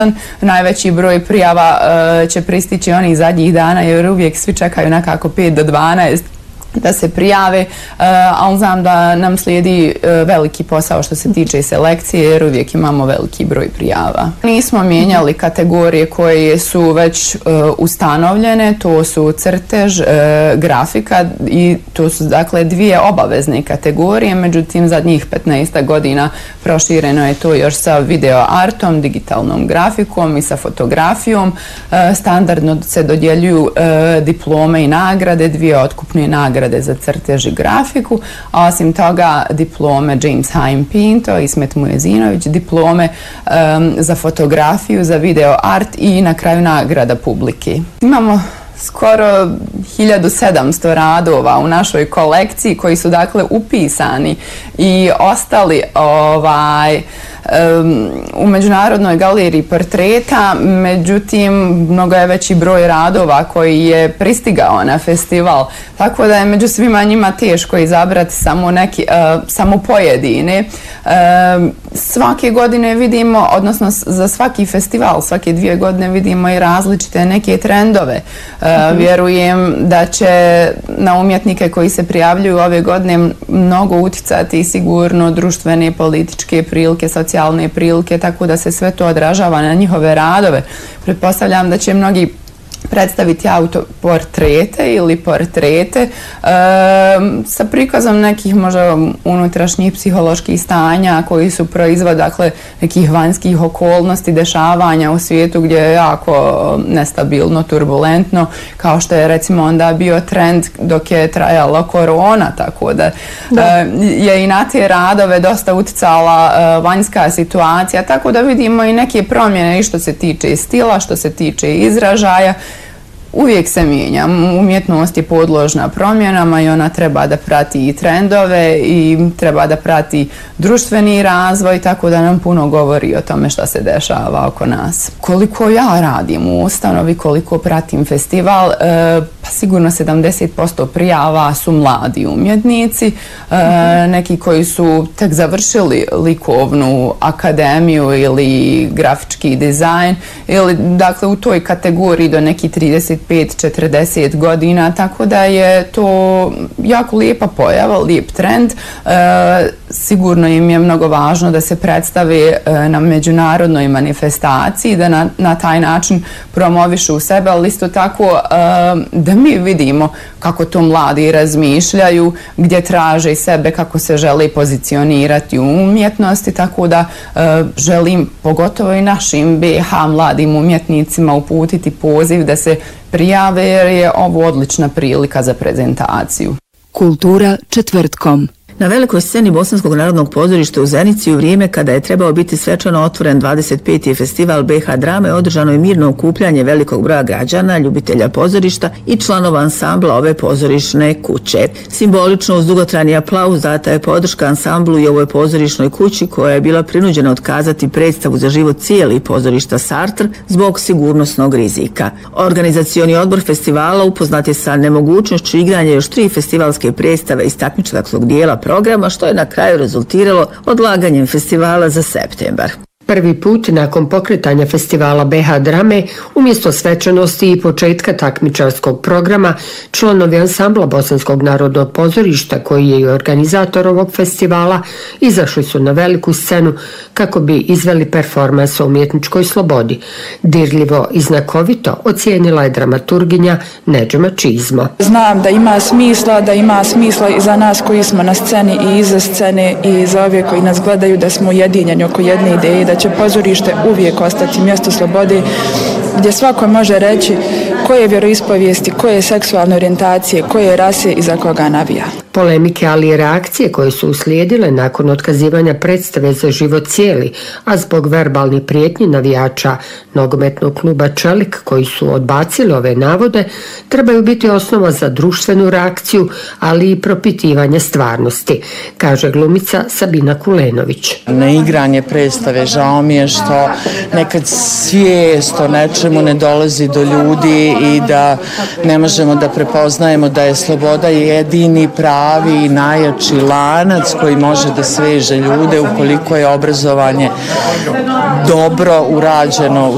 Najveći broj prijava će pristići onih zadnjih dana jer uvijek svi čekaju nekako 5 do 12 da se prijave, ali znam da nam slijedi veliki posao što se tiče selekcije jer uvijek imamo veliki broj prijava. Nismo mijenjali kategorije koje su već ustanovljene, to su crtež, grafika i to su dakle dvije obavezne kategorije, međutim zadnjih 15 godina prošireno je to još sa video artom, digitalnom grafikom i sa fotografijom. Standardno se dodjeljuju diplome i nagrade, dvije otkupne nagrade za crtež i grafiku, a osim toga diplome James Haim Pinto i Ismet Mujezinović, diplome za fotografiju, za video art i na kraju nagrada publike. Imamo skoro 1700 radova u našoj kolekciji koji su dakle upisani i ostali u Međunarodnoj galeriji portreta, međutim mnogo je veći broj radova koji je pristigao na festival, tako da je među svima njima teško izabrati samo pojedine. Svake godine vidimo, odnosno za svaki festival, svake 2 godine vidimo i različite neke trendove. Vjerujem da će na umjetnike koji se prijavljuju ove godine mnogo uticati sigurno društvene, političke prilike, socijalne prilike, tako da se sve to odražava na njihove radove. Pretpostavljam da će mnogi predstaviti autoportrete ili portrete sa prikazom nekih možda unutrašnjih psiholoških stanja koji su proizvod dakle nekih vanjskih okolnosti, dešavanja u svijetu gdje je jako nestabilno, turbulentno, kao što je recimo onda bio trend dok je trajala korona, tako da je i na te radove dosta uticala vanjska situacija, tako da vidimo i neke promjene i što se tiče stila, što se tiče izražaja. Uvijek se mijenja. Umjetnost je podložna promjenama i ona treba da prati i trendove i treba da prati društveni razvoj, tako da nam puno govori o tome šta se dešava oko nas. Koliko ja radim u ustanovi, koliko pratim festival, pa sigurno 70% prijava su mladi umjetnici, neki koji su tek završili likovnu akademiju ili grafički dizajn, ili dakle u toj kategoriji do neki 35-40 godina, tako da je to jako lijepa pojava, lijep trend. Sigurno im je mnogo važno da se predstave na međunarodnoj manifestaciji, da na taj način promovišu sebe, ali isto tako da mi vidimo kako to mladi razmišljaju, gdje traže sebe, kako se žele pozicionirati u umjetnosti, tako da želim pogotovo i našim BiH mladim umjetnicima uputiti poziv da se prijave jer je ovo odlična prilika za prezentaciju. Kultura četvrtkom. Na velikoj sceni Bosanskog narodnog pozorišta u Zenici u vrijeme kada je trebao biti svečano otvoren 25. festival BiH drame održano je mirno okupljanje velikog broja građana, ljubitelja pozorišta i članova ansambla ove pozorišne kuće. Simbolično uz dugotrajni aplauz data je podrška ansamblu i ovoj pozorišnoj kući koja je bila prinuđena otkazati predstavu za život cijeli pozorišta Sartre zbog sigurnosnog rizika. Organizacioni odbor festivala upoznat je sa nemogućnošću igranja još 3 festivalske predstave iz takmičarskog dijela programa, što je na kraju rezultiralo odlaganjem festivala za septembar. Prvi put nakon pokretanja festivala BiH drame, umjesto svečanosti i početka takmičarskog programa, članovi ansambla Bosanskog narodnog pozorišta, koji je i organizator ovog festivala, izašli su na veliku scenu kako bi izveli performans o umjetničkoj slobodi. Dirljivo i znakovito ocijenila je dramaturginja Nedžema Čizmo. Znam da ima smisla i za nas koji smo na sceni i iza scene i za ove koji nas gledaju da smo ujedinjeni oko jedne ideje, da će pozorište uvijek ostati mjesto slobode gdje svako može reći koje vjeroispovijesti, koje seksualne orijentacije, koje rase i za koga navija. Polemike, ali i reakcije koje su uslijedile nakon otkazivanja predstave za život cijeli, a zbog verbalnih prijetnji navijača nogometnog kluba Čelik koji su odbacili ove navode, trebaju biti osnova za društvenu reakciju, ali i propitivanje stvarnosti, kaže glumica Sabina Kulenović. Neigranje predstave, žao mi je što nekad svijest o nečemu ne dolazi do ljudi i da ne možemo da prepoznajemo da je sloboda jedini pravi i najjači lanac koji može da sveže ljude ukoliko je obrazovanje dobro urađeno u